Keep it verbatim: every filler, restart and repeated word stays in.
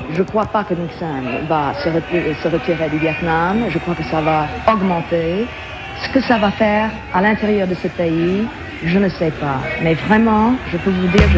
Je ne crois pas que Nixon va se retirer, se retirer du Vietnam. Je crois que ça va augmenter. Ce que ça va faire à l'intérieur de ce pays, je ne sais pas. Mais vraiment, je peux vous dire... Je